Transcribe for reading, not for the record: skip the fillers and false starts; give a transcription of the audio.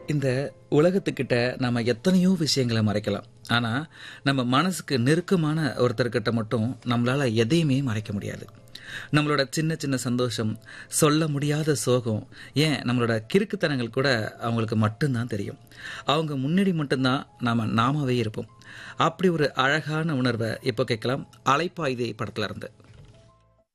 இந்த உலகத்துக்கிட்ட நம்ம எத்தனையோ விஷயங்களை மறைக்கலாம். ஆனா நம்ம மனசுக்கு நெருக்கமான ஒருத்தர்கிட்ட மட்டும் நம்மளால எதையுமே மறைக்க முடியாது. நம்மளோட சின்ன சின்ன சந்தோஷம், சொல்ல முடியாத சோகம், ஏன் நம்மளோட கிறுக்குத்தனங்கள் கூட அவங்களுக்கு மட்டும்தான் தெரியும். அவங்க முன்னாடி மட்டும்தான் நாமாவே இருப்போம். அப்படி ஒரு அழகான உணர்வை இப்போ கேட்கலாம். அலைப்பாயுதே படத்துல இருந்து.